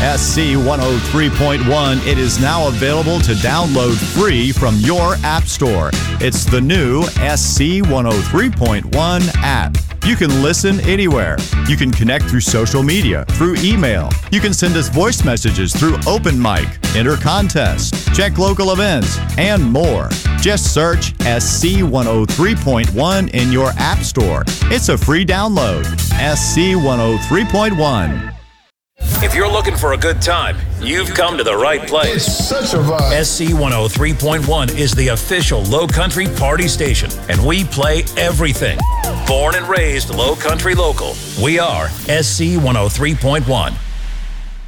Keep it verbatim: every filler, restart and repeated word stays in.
S C one oh three point one. It is now available to download free from your app store. It's the new S C one oh three point one app. You can listen anywhere. You can connect through social media, through email. You can send us voice messages through Open Mic, enter contests, check local events, and more. Just search S C one oh three point one in your app store. It's a free download. S C one oh three point one. If you're looking for a good time, you've come to the right place. It's such a vibe. S C one oh three point one is the official Low Country party station, and we play everything. Born and raised Low Country local, we are S C one oh three point one.